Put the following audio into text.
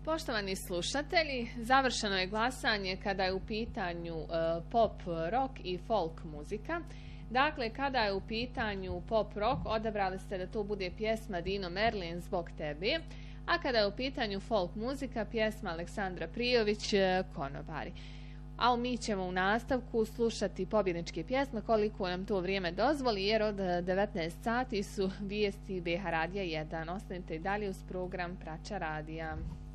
Poštovani slušatelji, završeno je glasanje kada je u pitanju pop rock i folk muzika. Dakle, kada je u pitanju pop rock, odabrali ste da to bude pjesma Dino Merlin Zbog tebe, a kada je u pitanju folk muzika, pjesma Aleksandra Prijović Konobari. A mi ćemo u nastavku slušati pobjedničke pjesme koliko nam to vrijeme dozvoli, jer od 19 sati su vijesti BH Radija 1. Ostanite i dalje uz program Praća radija.